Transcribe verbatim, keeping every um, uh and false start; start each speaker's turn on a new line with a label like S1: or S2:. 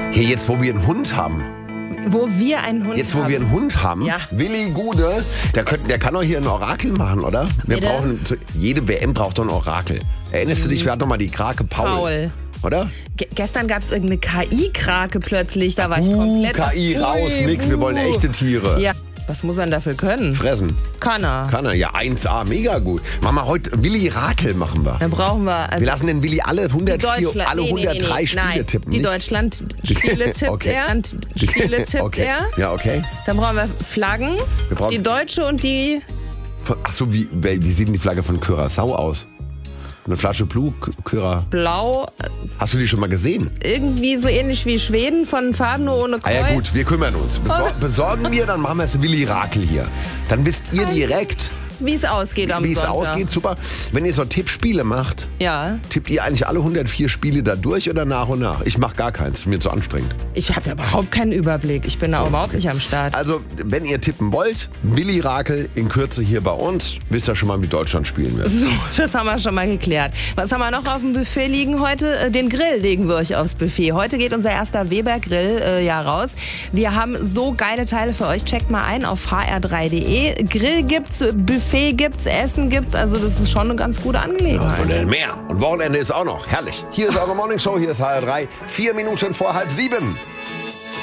S1: Hier, jetzt wo wir einen Hund haben.
S2: Wo wir einen Hund
S1: Jetzt, wo
S2: haben.
S1: wir einen Hund haben,
S2: Ja.
S1: Willi Gude, der, könnt, der kann doch hier ein Orakel machen, oder? Wir
S2: Bitte?
S1: brauchen, jede W M braucht doch ein Orakel. Erinnerst du dich, wir hatten doch mal die Krake Paul.
S2: Paul.
S1: Oder?
S2: Ge gestern gab es irgendeine K I-Krake plötzlich, da war ich
S1: Uh,
S2: komplett...
S1: K I raus,
S2: Ui,
S1: nix, wir wollen
S2: buh.
S1: echte Tiere.
S2: Ja, was muss er denn dafür können?
S1: Fressen.
S2: Kann er.
S1: Kann er, ja, eins A, mega gut. Machen wir heute, Willi Rakel machen wir.
S2: Dann brauchen wir... Also
S1: Wir lassen den Willi alle, hundertvier,
S2: Deutschland-
S1: alle
S2: nee, nee, nee,
S1: hundertdrei
S2: nee.
S1: Spiele
S2: Nein,
S1: tippen.
S2: Die
S1: nicht?
S2: Deutschland-Spiele tippt
S1: Okay.
S2: er. Und Spiele tippt
S1: okay.
S2: er.
S1: Ja, okay.
S2: Dann brauchen wir Flaggen.
S1: Wir brauchen-
S2: die deutsche und die...
S1: Achso, wie, wie sieht denn die Flagge von Curaçao aus? Eine Flasche Blue, Cura.
S2: Blau.
S1: Hast du die schon mal gesehen?
S2: Irgendwie so ähnlich wie Schweden, von Farben nur ohne
S1: Ah
S2: Kreuz.
S1: ja gut, wir kümmern uns. Besor
S2: Okay.
S1: besorgen wir, dann machen wir es Willi Rakel hier. Dann wisst ihr direkt,
S2: Wie es ausgeht am
S1: wie es
S2: Sonntag.
S1: ausgeht. Super. Wenn ihr so Tippspiele macht,
S2: Ja.
S1: tippt ihr eigentlich alle hundertvier Spiele da durch oder nach und nach? Ich mache gar keins, ist mir zu anstrengend.
S2: Ich habe ja überhaupt keinen Überblick. Ich bin da überhaupt nicht am Start.
S1: Also, wenn ihr tippen wollt, Willi Rakel in Kürze hier bei uns. Wisst ihr schon mal, wie Deutschland spielen wird.
S2: So, das haben wir schon mal geklärt. Was haben wir noch auf dem Buffet liegen heute? Den Grill legen wir euch aufs Buffet. Heute geht unser erster Weber-Grill äh, ja raus. Wir haben so geile Teile für euch. Checkt mal ein auf h r drei punkt d e. Grill gibt's, Buffet gibt's, Essen gibt's. Also das ist schon eine ganz gute
S1: Was
S2: Angelegenheit.
S1: soll denn mehr? Und Wochenende ist auch noch. Herrlich. Hier ist eure Morning Show, hier ist H R drei. Vier Minuten vor halb sieben.